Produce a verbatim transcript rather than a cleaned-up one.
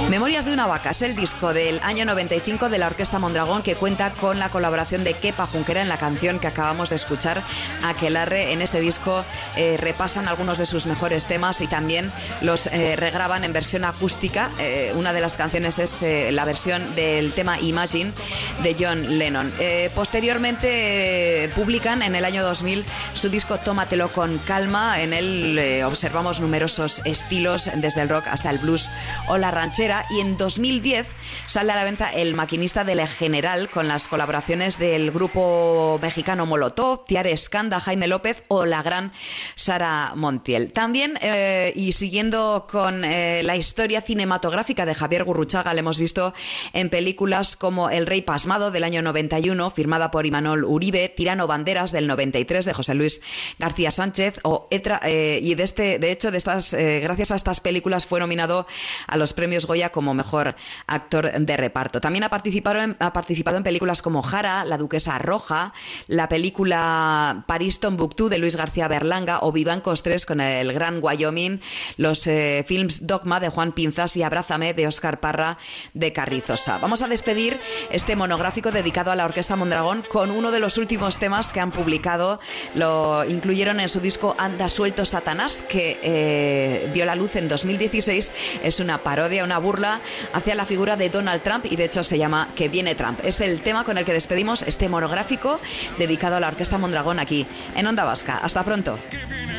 Memorias de una vaca es el disco del año noventa y cinco de la Orquesta Mondragón, que cuenta con la colaboración de Kepa Junquera en la canción que acabamos de escuchar, Aquelarre. En este disco eh, repasan algunos de sus mejores temas y también los eh, regraban en versión acústica. Eh, una de las canciones es eh, la versión del tema Imagine de John Lennon. Eh, posteriormente eh, publican en el año dos mil su disco Tómatelo con calma. En él eh, observamos numerosos estilos, desde el rock hasta el blues o la ranchera, y en dos mil diez sale a la venta El maquinista de la General, con las colaboraciones del grupo mexicano Molotov, Tiare Escanda, Jaime López o la gran Sara Montiel. También, eh, y siguiendo con eh, la historia cinematográfica de Javier Gurruchaga, le hemos visto en películas como El Rey Pasmado del año noventa y uno, firmada por Imanol Uribe, Tirano Banderas del noventa y tres de José Luis García Sánchez, o Etra, eh, y de este, de hecho, de estas, eh, gracias a estas películas fue nominado a los premios Goya como mejor actor de reparto. También ha participado en, ha participado en películas como Jara, La Duquesa Roja, la película París Tombuctú de Luis García Berlanga o Vivancos tres con el Gran Wyoming, los eh, films Dogma de Juan Pinzas y Abrázame de Óscar Parra de Carrizosa. Vamos a despedir este monográfico dedicado a la Orquesta Mondragón con uno de los últimos temas que han publicado. Lo incluyeron en su disco Anda Suelto Satanás, que eh, vio la luz en dos mil dieciséis. Es una parodia, una burla hacia la figura de Donald Trump, y de hecho se llama Que viene Trump. Es el tema con el que despedimos este monográfico dedicado a la Orquesta Mondragón aquí en Onda Vasca. Hasta pronto.